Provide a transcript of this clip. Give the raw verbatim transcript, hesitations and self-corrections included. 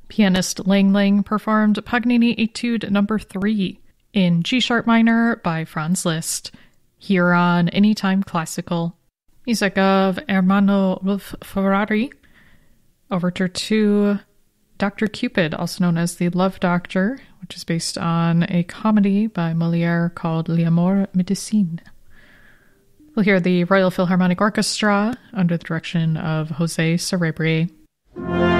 Pianist Lang Lang performed Paganini Etude number three in G-sharp minor by Franz Liszt, here on Anytime Classical. Music of Ermanno Wolf Ferrari. Overture to Doctor Cupid, also known as The Love Doctor, which is based on a comedy by Molière called L'Amour Médecine. We'll hear the Royal Philharmonic Orchestra under the direction of José Cerebri.